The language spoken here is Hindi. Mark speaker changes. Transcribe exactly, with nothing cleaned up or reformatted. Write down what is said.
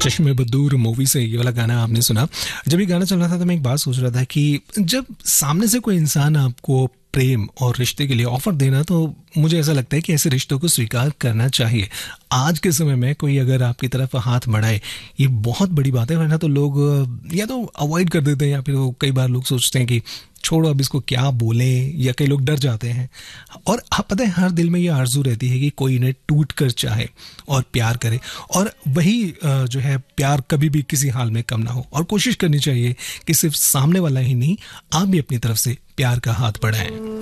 Speaker 1: चश्मे बदूर मूवी से ये वाला गाना आपने सुना। जब ये गाना चल रहा था तो मैं एक बात सोच रहा था कि जब सामने से कोई इंसान आपको प्रेम और रिश्ते के लिए ऑफर देना, तो मुझे ऐसा लगता है कि ऐसे रिश्तों को स्वीकार करना चाहिए। आज के समय में कोई अगर आपकी तरफ हाथ बढ़ाए, ये बहुत बड़ी बात है, वरना तो लोग या तो अवॉइड कर देते हैं या फिर कई बार लोग सोचते हैं कि छोड़ो अब इसको क्या बोलें, या कई लोग डर जाते हैं। और आप पता है, हर दिल में ये आरजू रहती है कि कोई इन्हें टूट कर चाहे और प्यार करे, और वही जो है प्यार कभी भी किसी हाल में कम ना हो। और कोशिश करनी चाहिए कि सिर्फ सामने वाला ही नहीं, आप भी अपनी तरफ से प्यार का हाथ बढ़ाएं।